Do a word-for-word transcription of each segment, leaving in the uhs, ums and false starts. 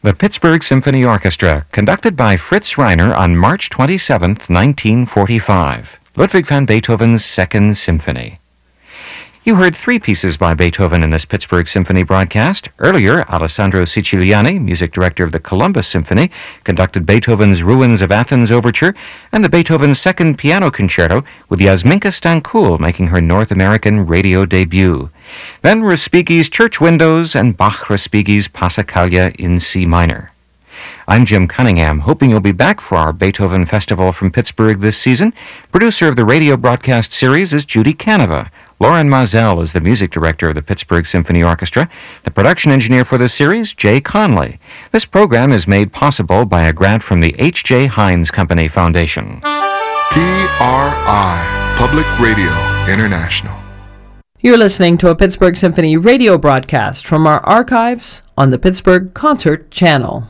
The Pittsburgh Symphony Orchestra, conducted by Fritz Reiner on March twenty-seventh, nineteen forty-five. Ludwig van Beethoven's Second Symphony. You heard three pieces by Beethoven in this Pittsburgh Symphony broadcast. Earlier, Alessandro Siciliani, music director of the Columbus Symphony, conducted Beethoven's Ruins of Athens Overture and the Beethoven Second Piano Concerto, with Yasminka Stankoul making her North American radio debut. Then Respighi's Church Windows and Bach-Respighi's Passacaglia in C minor. I'm Jim Cunningham, hoping you'll be back for our Beethoven Festival from Pittsburgh this season. Producer of the radio broadcast series is Judy Canova. Lauren Mazel is the music director of the Pittsburgh Symphony Orchestra. The production engineer for this series, Jay Conley. This program is made possible by a grant from the H J. Heinz Company Foundation. P R I, Public Radio International. You're listening to a Pittsburgh Symphony radio broadcast from our archives on the Pittsburgh Concert Channel.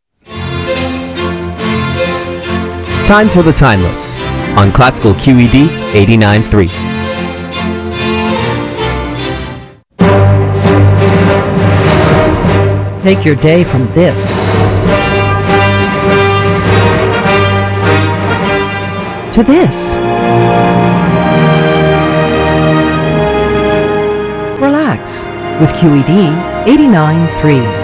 Time for the Timeless on Classical Q E D eighty-nine point three. Take your day from this. To this. Relax with Q E D eighty-nine point three.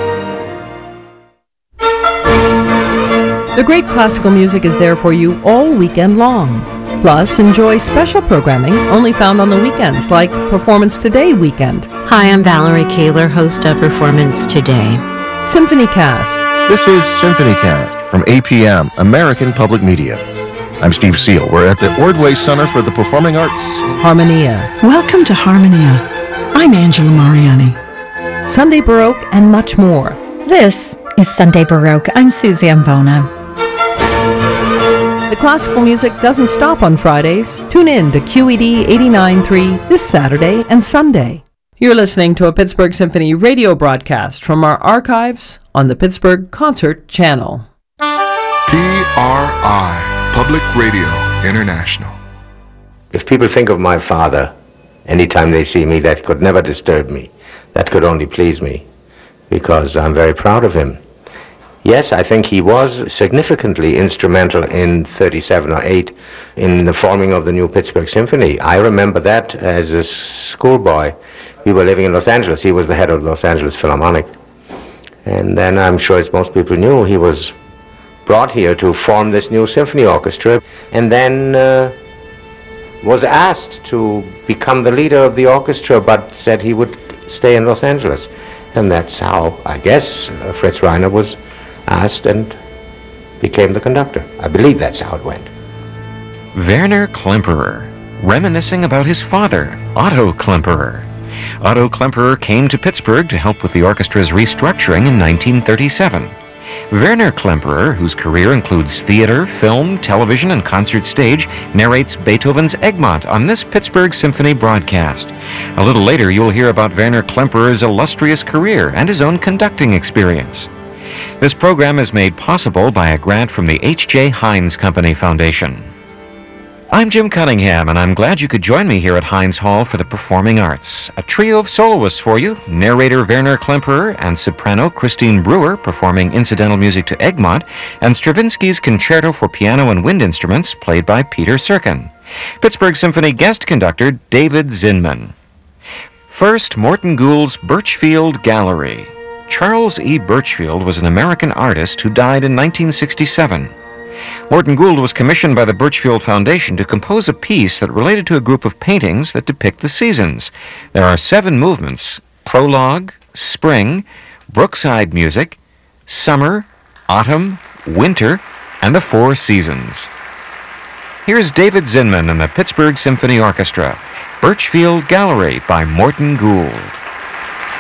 The great classical music is there for you all weekend long. Plus, enjoy special programming only found on the weekends, like Performance Today Weekend. Hi, I'm Valerie Kaler, host of Performance Today. Symphony Cast. This is Symphony Cast from A P M, American Public Media. I'm Steve Seal. We're at the Ordway Center for the Performing Arts. Harmonia. Welcome to Harmonia. I'm Angela Mariani. Sunday Baroque and much more. This is Sunday Baroque. I'm Susie Ambona. The classical music doesn't stop on Fridays. Tune in to Q E D eighty-nine point three this Saturday and Sunday. You're listening to a Pittsburgh Symphony radio broadcast from our archives on the Pittsburgh Concert Channel. P R I, Public Radio International. If people think of my father, anytime they see me, that could never disturb me. That could only please me, because I'm very proud of him. Yes, I think he was significantly instrumental in thirty-seven or eight in the forming of the new Pittsburgh Symphony. I remember that as a schoolboy. We were living in Los Angeles. He was the head of Los Angeles Philharmonic. And then I'm sure, as most people knew, he was brought here to form this new symphony orchestra, and then uh, was asked to become the leader of the orchestra, but said he would stay in Los Angeles. And that's how, I guess, uh, Fritz Reiner was asked and became the conductor. I believe that's how it went. Werner Klemperer, reminiscing about his father, Otto Klemperer. Otto Klemperer came to Pittsburgh to help with the orchestra's restructuring in nineteen thirty-seven. Werner Klemperer, whose career includes theater, film, television, and concert stage, narrates Beethoven's Egmont on this Pittsburgh Symphony broadcast. A little later, you'll hear about Werner Klemperer's illustrious career and his own conducting experience. This program is made possible by a grant from the H J. Heinz Company Foundation. I'm Jim Cunningham, and I'm glad you could join me here at Heinz Hall for the Performing Arts. A trio of soloists for you, narrator Werner Klemperer and soprano Christine Brewer performing incidental music to Egmont, and Stravinsky's Concerto for Piano and Wind Instruments played by Peter Serkin. Pittsburgh Symphony guest conductor David Zinman. First, Morton Gould's Birchfield Gallery. Charles E. Birchfield was an American artist who died in nineteen sixty-seven. Morton Gould was commissioned by the Birchfield Foundation to compose a piece that related to a group of paintings that depict the seasons. There are seven movements: prologue, spring, brookside music, summer, autumn, winter, and the four seasons. Here's David Zinman and the Pittsburgh Symphony Orchestra, Birchfield Gallery by Morton Gould.